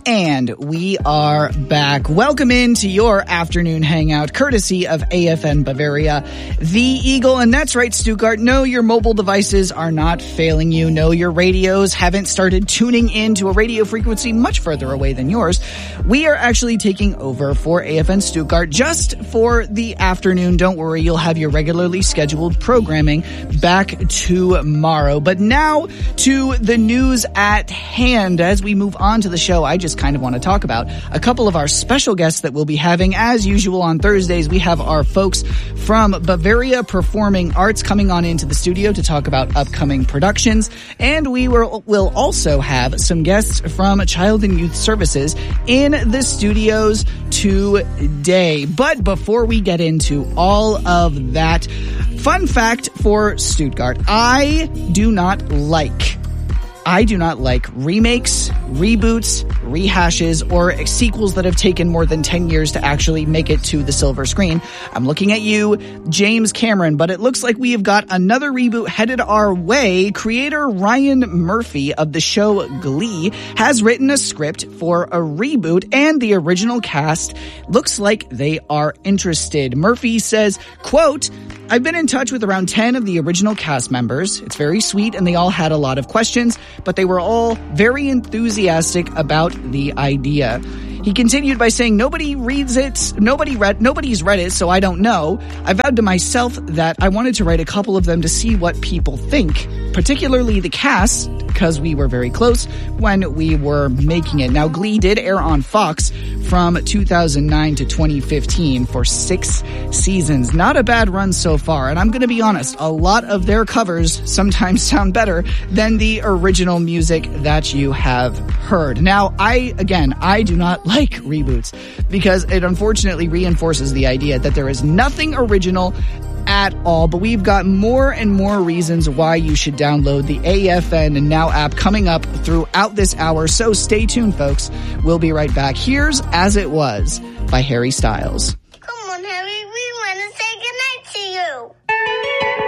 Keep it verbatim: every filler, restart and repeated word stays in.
And we are back. Welcome into your afternoon hangout, courtesy of A F N Bavaria, the Eagle. And that's right, Stuttgart. No, your mobile devices are not failing you. No, your radios haven't started tuning in to a radio frequency much further away than yours. We are actually taking over for A F N Stuttgart just for the afternoon. Don't worry, you'll have your regularly scheduled programming back tomorrow. But now to the news at hand. As we move on to the show, I just kind of want to talk about a couple of our special guests that we'll be having. As usual on Thursdays, we have our folks from Bavaria Performing Arts coming on into the studio to talk about upcoming productions. And we will, will also have some guests from Child and Youth Services in the studios today. But before we get into all of that, fun fact for Stuttgart, I do not like I do not like remakes, reboots, rehashes, or sequels that have taken more than ten years to actually make it to the silver screen. I'm looking at you, James Cameron, but it looks like we have got another reboot headed our way. Creator Ryan Murphy of the show Glee has written a script for a reboot, and the original cast looks like they are interested. Murphy says, quote, "I've been in touch with around ten of the original cast members. It's very sweet, and they all had a lot of questions, but they were all very enthusiastic about the idea." He continued by saying, nobody reads it, nobody read, nobody's read it, so I don't know. I vowed to myself that I wanted to write a couple of them to see what people think, particularly the cast, because we were very close when we were making it. Now, Glee did air on Fox from two thousand nine to twenty fifteen for six seasons. Not a bad run so far, and I'm going to be honest, a lot of their covers sometimes sound better than the original music that you have heard. Now, I, again, I do not like reboots because it unfortunately reinforces the idea that there is nothing original at all, but we've got more and more reasons why you should download the A F N and Now app coming up throughout this hour, so stay tuned, folks. We'll be right back. Here's As It Was by Harry Styles.